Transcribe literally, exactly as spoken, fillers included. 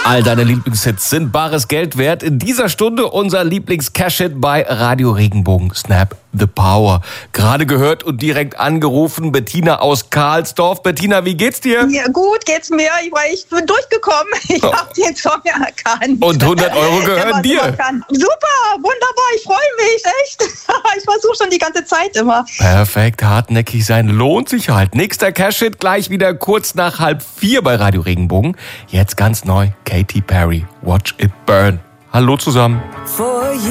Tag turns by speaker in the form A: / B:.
A: All deine Lieblingshits sind bares Geld wert. In dieser Stunde unser Lieblings-Cash-Hit bei Radio Regenbogen. Snap the Power. Gerade gehört und direkt angerufen. Bettina aus Karlsdorf. Bettina, wie geht's dir?
B: Ja, gut geht's mir. Ich, war, ich bin durchgekommen. Ich oh. habe den Song erkannt.
A: Und hundert Euro gehören dir.
B: Super, wunderbar. Ich freue mich. Echt. Ich versuche schon die ganze Zeit immer.
A: Perfekt. Hartnäckig sein lohnt sich halt. Nächster Cash-Hit gleich wieder kurz nach halb vier bei Radio Regenbogen. Jetzt ganz neu. Katy Perry, Watch It Burn. Hallo zusammen.